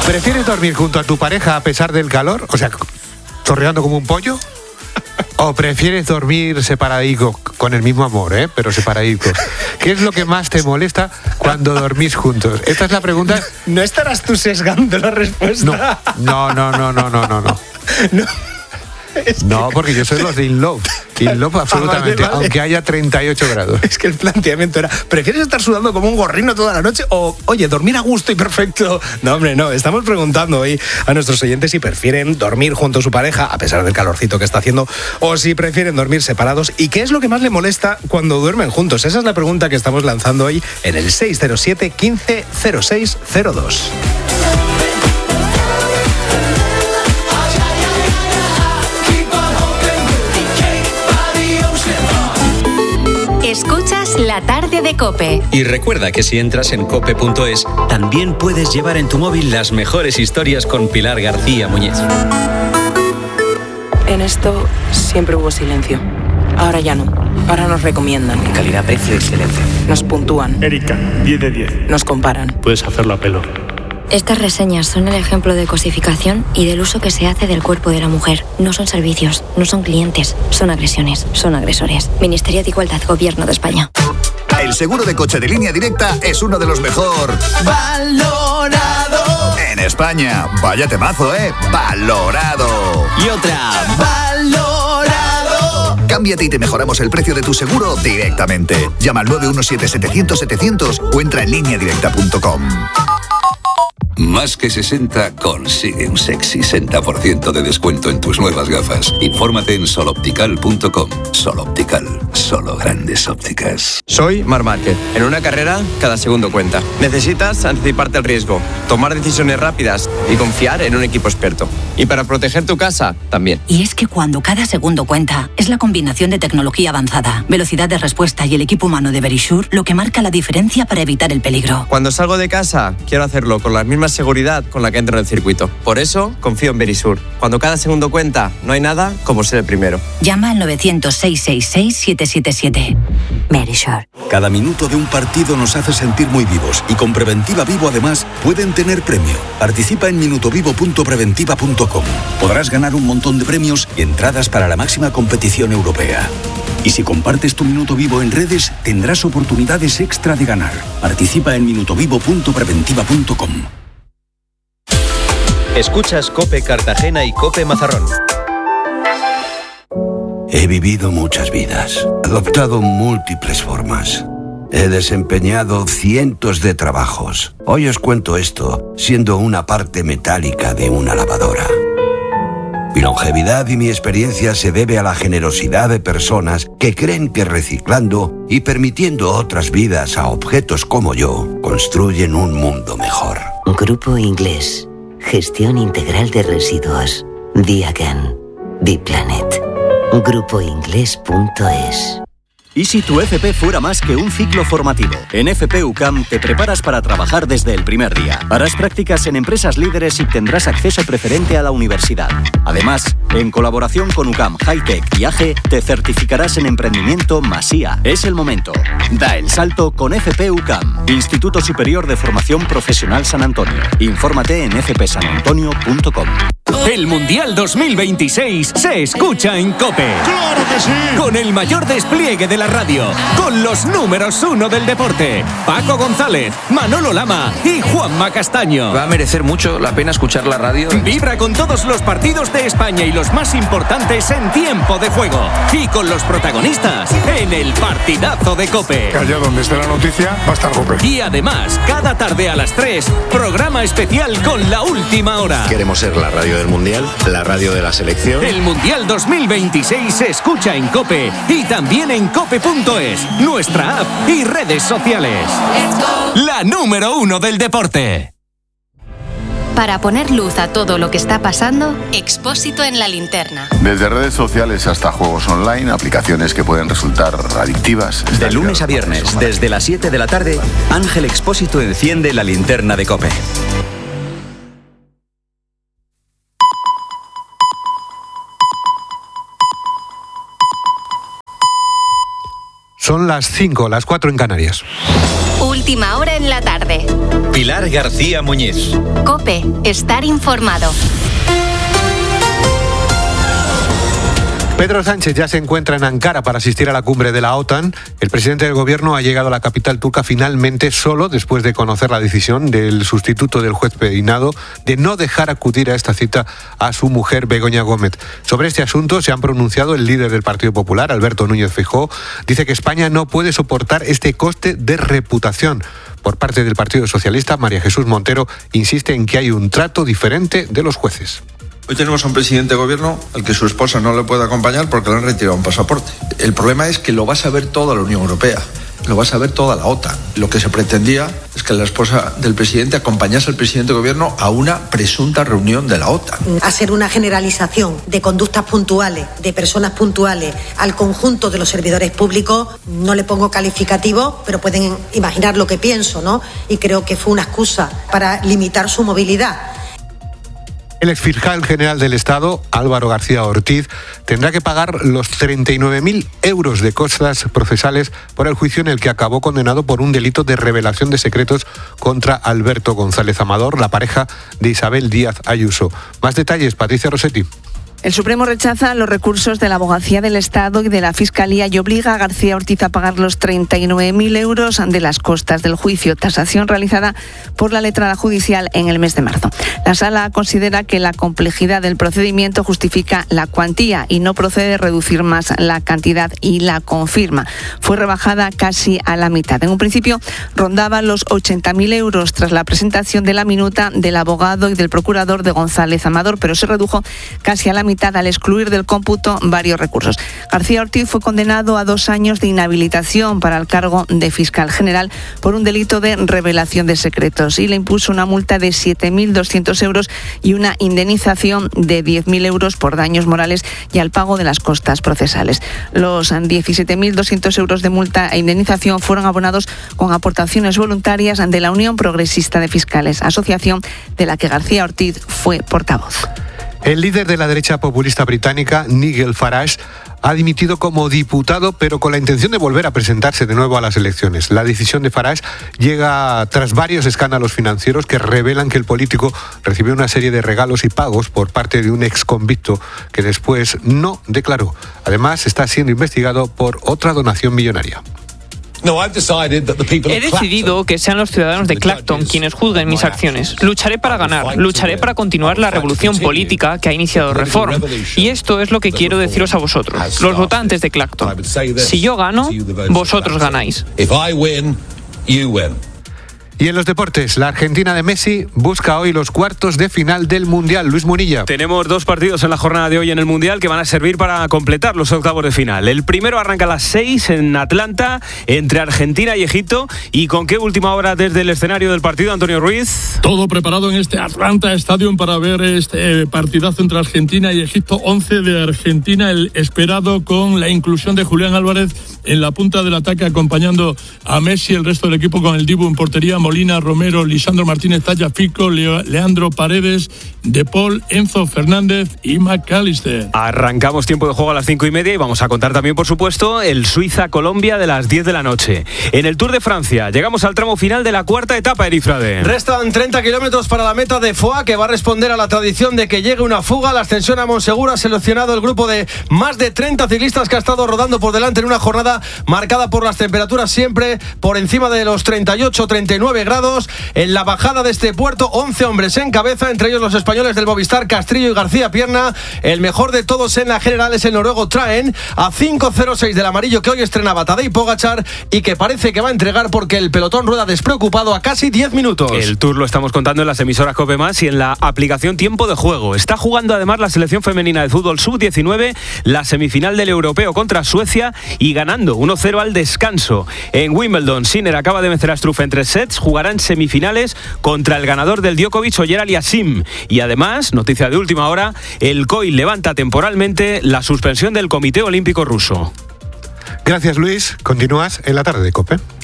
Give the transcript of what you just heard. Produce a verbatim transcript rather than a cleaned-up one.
¿Prefieres dormir junto a tu pareja a pesar del calor? O sea, chorreando como un pollo. ¿O prefieres dormir separadicos, con el mismo amor, eh, pero separadicos? ¿Qué es lo que más te molesta cuando dormís juntos? Esta es la pregunta. ¿No estarás tú sesgando la respuesta? No, no, no, no, no, no, no. No. Es que... No, porque yo soy los de In Love. In Love absolutamente, ah, vale, vale. Aunque haya treinta y ocho grados. Es que el planteamiento era, ¿prefieres estar sudando como un gorrino toda la noche o, oye, dormir a gusto y perfecto? No, hombre, no. Estamos preguntando hoy a nuestros oyentes si prefieren dormir junto a su pareja, a pesar del calorcito que está haciendo, o si prefieren dormir separados. ¿Y qué es lo que más le molesta cuando duermen juntos? Esa es la pregunta que estamos lanzando hoy en el seis cero siete, quince, cero seis cero dos. Escuchas La Tarde de COPE. Y recuerda que si entras en cope punto es, también puedes llevar en tu móvil las mejores historias con Pilar García Muñiz. En esto siempre hubo silencio. Ahora ya no. Ahora nos recomiendan. Calidad, precio, excelencia. Nos puntúan. Erika, diez de diez. Nos comparan. Puedes hacerlo a pelo. Estas reseñas son el ejemplo de cosificación y del uso que se hace del cuerpo de la mujer. No son servicios, no son clientes, son agresiones, son agresores. Ministerio de Igualdad, Gobierno de España. El seguro de coche de Línea Directa es uno de los mejor valorado en España. Vaya temazo, ¿eh? Valorado. Y otra, valorado. Cámbiate y te mejoramos el precio de tu seguro directamente. Llama al nueve uno siete, setecientos, setecientos o entra en línea directa punto com. Más que sesenta consigue un sexy sesenta por ciento de descuento en tus nuevas gafas. Infórmate en sol optical punto com. Sol Optical, solo grandes ópticas. Soy Marc Márquez. En una carrera, cada segundo cuenta. Necesitas anticiparte al riesgo, tomar decisiones rápidas y confiar en un equipo experto. Y para proteger tu casa, también. Y es que cuando cada segundo cuenta, es la combinación de tecnología avanzada, velocidad de respuesta y el equipo humano de Verisure lo que marca la diferencia para evitar el peligro. Cuando salgo de casa, quiero hacerlo con las mismas seguridad con la que entro en el circuito. Por eso, confío en Verisure. Cuando cada segundo cuenta, no hay nada como ser el primero. Llama al novecientos, seiscientos sesenta y seis, setecientos setenta y siete. Verisure. Cada minuto de un partido nos hace sentir muy vivos y con Preventiva Vivo además pueden tener premio. Participa en minutovivo punto preventiva punto com. Podrás ganar un montón de premios y entradas para la máxima competición europea. Y si compartes tu minuto vivo en redes, tendrás oportunidades extra de ganar. Participa en minutovivo punto preventiva punto com. Escuchas COPE Cartagena y COPE Mazarrón. He vivido muchas vidas, adoptado múltiples formas. He desempeñado cientos de trabajos. Hoy os cuento esto, siendo una parte metálica de una lavadora. Mi longevidad y mi experiencia se debe a la generosidad de personas que creen que reciclando y permitiendo otras vidas a objetos como yo, construyen un mundo mejor. Grupo Inglés. Gestión integral de residuos. Diagan. Biplanet. grupo inglés punto es. ¿Y si tu F P fuera más que un ciclo formativo? En F P U C A M te preparas para trabajar desde el primer día. Harás prácticas en empresas líderes y tendrás acceso preferente a la universidad. Además, en colaboración con U C A M, Hightech y A G, te certificarás en emprendimiento Masía. Es el momento. Da el salto con F P U C A M, Instituto Superior de Formación Profesional San Antonio. Infórmate en f p san antonio punto com. El Mundial dos mil veintiséis se escucha en COPE. ¡Claro que sí! Con el mayor despliegue de la radio, con los números uno del deporte, Paco González, Manolo Lama y Juanma Castaño. Va a merecer mucho la pena escuchar la radio. Vibra con todos los partidos de España y los más importantes en tiempo de juego. Y con los protagonistas en el partidazo de COPE. Que allá donde esté la noticia va a estar COPE. Y además, cada tarde a las tres, programa especial con la última hora. Queremos ser la radio del Mundial, la radio de la selección. El Mundial dos mil veintiséis se escucha en COPE y también en cope punto es, nuestra app y redes sociales. La número uno del deporte. Para poner luz a todo lo que está pasando, Expósito en la linterna. Desde redes sociales hasta juegos online, aplicaciones que pueden resultar adictivas. De lunes a viernes, desde las siete de la tarde, Ángel Expósito enciende la linterna de COPE. Son las cinco, las cuatro en Canarias. Última hora en la tarde. Pilar García Muñiz. COPE, estar informado. Pedro Sánchez ya se encuentra en Ankara para asistir a la cumbre de la OTAN. El presidente del gobierno ha llegado a la capital turca finalmente solo después de conocer la decisión del sustituto del juez Peinado de no dejar acudir a esta cita a su mujer Begoña Gómez. Sobre este asunto se han pronunciado el líder del Partido Popular, Alberto Núñez Feijóo. Dice que España no puede soportar este coste de reputación. Por parte del Partido Socialista, María Jesús Montero insiste en que hay un trato diferente de los jueces. Hoy tenemos a un presidente de gobierno al que su esposa no le puede acompañar porque le han retirado un pasaporte. El problema es que lo va a saber toda la Unión Europea, lo va a saber toda la OTAN. Lo que se pretendía es que la esposa del presidente acompañase al presidente de gobierno a una presunta reunión de la OTAN. Hacer una generalización de conductas puntuales, de personas puntuales, al conjunto de los servidores públicos, no le pongo calificativo, pero pueden imaginar lo que pienso, ¿no? Y creo que fue una excusa para limitar su movilidad. El exfiscal general del Estado, Álvaro García Ortiz, tendrá que pagar los treinta y nueve mil euros de costas procesales por el juicio en el que acabó condenado por un delito de revelación de secretos contra Alberto González Amador, la pareja de Isabel Díaz Ayuso. Más detalles, Patricia Rossetti. El Supremo rechaza los recursos de la Abogacía del Estado y de la Fiscalía y obliga a García Ortiz a pagar los treinta y nueve mil euros de las costas del juicio, tasación realizada por la letrada judicial en el mes de marzo. La Sala considera que la complejidad del procedimiento justifica la cuantía y no procede reducir más la cantidad y la confirma. Fue rebajada casi a la mitad. En un principio rondaba los ochenta mil euros tras la presentación de la minuta del abogado y del procurador de González Amador, pero se redujo casi a la mitad mitad al excluir del cómputo varios recursos. García Ortiz fue condenado a dos años de inhabilitación para el cargo de fiscal general por un delito de revelación de secretos y le impuso una multa de siete mil doscientos euros y una indemnización de diez mil euros por daños morales y al pago de las costas procesales. Los diecisiete mil doscientos euros de multa e indemnización fueron abonados con aportaciones voluntarias de la Unión Progresista de Fiscales, asociación de la que García Ortiz fue portavoz. El líder de la derecha populista británica, Nigel Farage, ha dimitido como diputado, pero con la intención de volver a presentarse de nuevo a las elecciones. La decisión de Farage llega tras varios escándalos financieros que revelan que el político recibió una serie de regalos y pagos por parte de un exconvicto que después no declaró. Además, está siendo investigado por otra donación millonaria. He decidido que sean los ciudadanos de Clacton quienes juzguen mis acciones. Lucharé para ganar, lucharé para continuar la revolución política que ha iniciado Reform. Y esto es lo que quiero deciros a vosotros, los votantes de Clacton. Si yo gano, vosotros ganáis. Y en los deportes, la Argentina de Messi busca hoy los cuartos de final del Mundial. Luis Munilla. Tenemos dos partidos en la jornada de hoy en el Mundial que van a servir para completar los octavos de final. El primero arranca a las seis en Atlanta, entre Argentina y Egipto. ¿Y con qué última hora desde el escenario del partido, Antonio Ruiz? Todo preparado en este Atlanta Stadium para ver este partidazo entre Argentina y Egipto. once de Argentina, el esperado con la inclusión de Julián Álvarez en la punta del ataque, acompañando a Messi, el resto del equipo con el Dibu en portería, Molina, Romero, Lisandro Martínez, Tagliafico, Leo, Leandro Paredes, De Paul, Enzo Fernández y McAllister. Arrancamos tiempo de juego a las cinco y media y vamos a contar también, por supuesto, el Suiza-Colombia de las diez de la noche. En el Tour de Francia llegamos al tramo final de la cuarta etapa, Erifrade. Restan treinta kilómetros para la meta de Foix, que va a responder a la tradición de que llegue una fuga. La ascensión a Montsegura ha seleccionado el grupo de más de treinta ciclistas que ha estado rodando por delante en una jornada marcada por las temperaturas siempre por encima de los treinta y ocho treinta y nueve grados. En la bajada de este puerto, once hombres en cabeza, entre ellos los españoles del Movistar, Castrillo y García Pierna. El mejor de todos en la general es el noruego Traen, a cinco cero seis del amarillo, que hoy estrenaba Tadej Pogačar y que parece que va a entregar porque el pelotón rueda despreocupado a casi diez minutos. El Tour lo estamos contando en las emisoras COPE Más y en la aplicación Tiempo de Juego. Está jugando además la selección femenina de fútbol sub diecinueve, la semifinal del europeo contra Suecia y ganando uno cero al descanso. En Wimbledon, Sinner acaba de vencer a Struff en tres sets, jugarán semifinales contra el ganador del Djokovic, Oyer Aliassime. Y además, noticia de última hora, el C O I levanta temporalmente la suspensión del Comité Olímpico Ruso. Gracias, Luis. Continúas en la tarde de COPE.